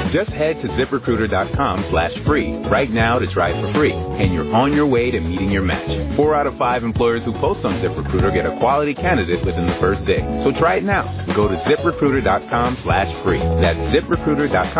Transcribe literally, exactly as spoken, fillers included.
Just head to ZipRecruiter.com slash free right now to try it for free, and you're on your way to meeting your match. Four out of five employers who post on ZipRecruiter get a quality candidate within the first day. So try it now. Go to ZipRecruiter.com slash free. That's ZipRecruiter.com